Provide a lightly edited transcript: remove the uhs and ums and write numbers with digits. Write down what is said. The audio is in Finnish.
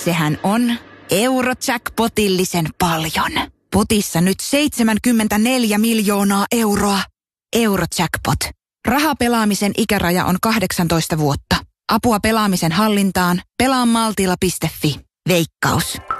Sehän on Eurojackpotillisen paljon. Potissa nyt 74 miljoonaa euroa. Eurojackpot. Rahapelaamisen ikäraja on 18 vuotta. Apua pelaamisen hallintaan. Pelaamaltilla.fi. Veikkaus.